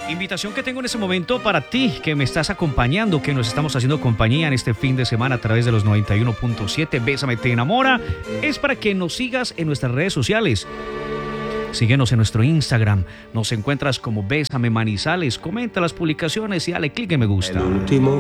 Invitación que tengo en este momento para ti que me estás acompañando, que nos estamos haciendo compañía en este fin de semana a través de los 91.7 Bésame Te Enamora, es para que nos sigas en nuestras redes sociales. Síguenos en nuestro Instagram, nos encuentras como Bésame Manizales, comenta las publicaciones y dale click en me gusta.